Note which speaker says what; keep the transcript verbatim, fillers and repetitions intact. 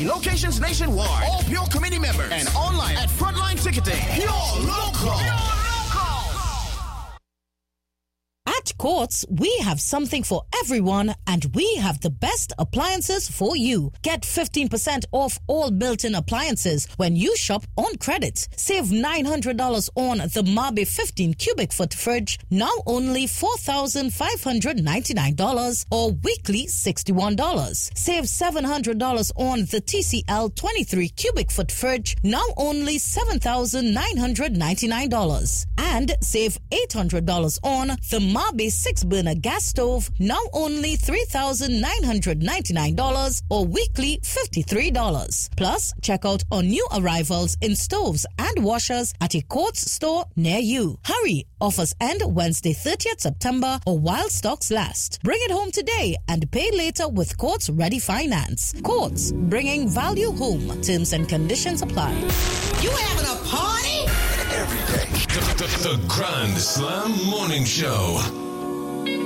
Speaker 1: Locations nationwide. All Pure committee members. And online at Frontline Ticketing. Pure Local. Pure Local.
Speaker 2: At Quartz, we have something for everyone, and we have the best appliances for you. Get fifteen percent off all built-in appliances when you shop on credit. Save nine hundred dollars on the Mabe fifteen cubic foot fridge, now only four thousand five hundred ninety-nine dollars or weekly sixty-one dollars. Save seven hundred dollars on the T C L twenty-three cubic foot fridge, now only seven thousand nine hundred ninety-nine dollars. And save eight hundred dollars on the Mabe six burner gas stove, now only three thousand nine hundred ninety-nine dollars or weekly fifty-three dollars. Plus, check out on new arrivals in stoves and washers at a Quartz store near you. Hurry! Offers end Wednesday thirtieth September or while stocks last. Bring it home today and pay later with Quartz Ready Finance. Quartz, bringing value home. Terms and conditions apply.
Speaker 3: You having a party?
Speaker 4: Every day. The, the, the Grand Slam Morning Show.